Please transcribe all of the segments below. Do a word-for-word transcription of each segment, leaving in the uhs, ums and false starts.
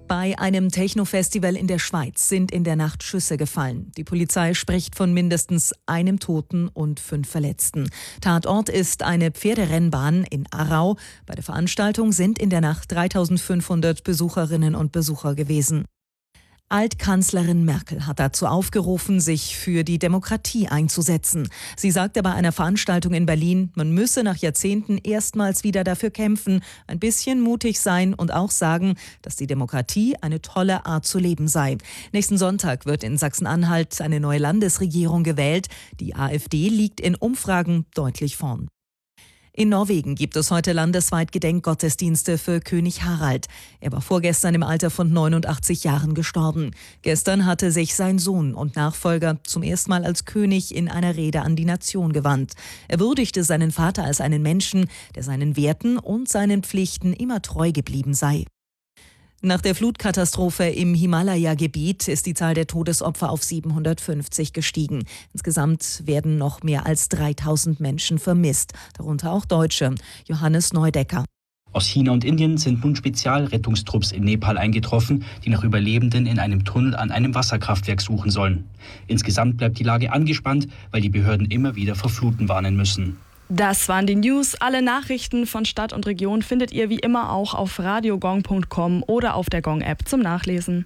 Bei einem Techno-Festival in der Schweiz sind in der Nacht Schüsse gefallen. Die Polizei spricht von mindestens einem Toten und fünf Verletzten. Tatort ist eine Pferderennbahn in Aarau. Bei der Veranstaltung sind in der Nacht dreitausendfünfhundert Besucherinnen und Besucher gewesen. Altkanzlerin Merkel hat dazu aufgerufen, sich für die Demokratie einzusetzen. Sie sagte bei einer Veranstaltung in Berlin, man müsse nach Jahrzehnten erstmals wieder dafür kämpfen, ein bisschen mutig sein und auch sagen, dass die Demokratie eine tolle Art zu leben sei. Nächsten Sonntag wird in Sachsen-Anhalt eine neue Landesregierung gewählt. Die AfD liegt in Umfragen deutlich vorn. In Norwegen gibt es heute landesweit Gedenkgottesdienste für König Harald. Er war vorgestern im Alter von neunundachtzig Jahren gestorben. Gestern hatte sich sein Sohn und Nachfolger zum ersten Mal als König in einer Rede an die Nation gewandt. Er würdigte seinen Vater als einen Menschen, der seinen Werten und seinen Pflichten immer treu geblieben sei. Nach der Flutkatastrophe im Himalaya-Gebiet ist die Zahl der Todesopfer auf siebenhundertfünfzig gestiegen. Insgesamt werden noch mehr als dreitausend Menschen vermisst, darunter auch Deutsche. Johannes Neudecker. Aus China und Indien sind nun Spezialrettungstrupps in Nepal eingetroffen, die nach Überlebenden in einem Tunnel an einem Wasserkraftwerk suchen sollen. Insgesamt bleibt die Lage angespannt, weil die Behörden immer wieder vor Fluten warnen müssen. Das waren die News. Alle Nachrichten von Stadt und Region findet ihr wie immer auch auf radiogong punkt com oder auf der Gong-App zum Nachlesen.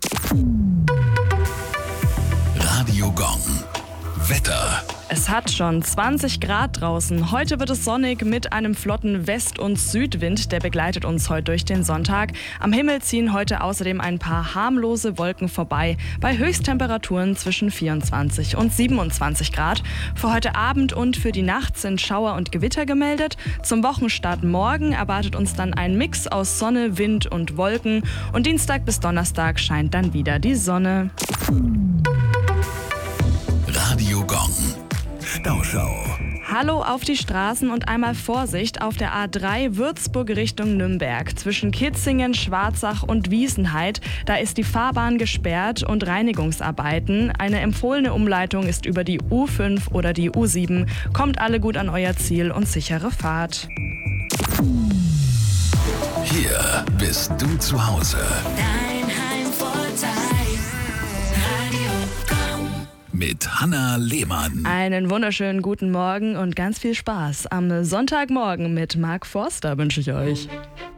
Radio Gong. Wetter. Es hat schon zwanzig Grad draußen. Heute wird es sonnig mit einem flotten West- und Südwind. Der begleitet uns heute durch den Sonntag. Am Himmel ziehen heute außerdem ein paar harmlose Wolken vorbei. Bei Höchsttemperaturen zwischen vierundzwanzig und siebenundzwanzig Grad. Für heute Abend und für die Nacht sind Schauer und Gewitter gemeldet. Zum Wochenstart morgen erwartet uns dann ein Mix aus Sonne, Wind und Wolken. Und Dienstag bis Donnerstag scheint dann wieder die Sonne. Radio Gong. Stauschau. Hallo auf die Straßen und einmal Vorsicht auf der A drei Würzburg Richtung Nürnberg. Zwischen Kitzingen, Schwarzach und Wiesenheid. Da ist die Fahrbahn gesperrt und Reinigungsarbeiten. Eine empfohlene Umleitung ist über die U fünf oder die U sieben. Kommt alle gut an euer Ziel und sichere Fahrt. Hier bist du zu Hause. Dein Heimvorteil. Radio Gong. Mit Hanna Lehmann. Einen wunderschönen guten Morgen und ganz viel Spaß am Sonntagmorgen mit Marc Forster wünsche ich euch.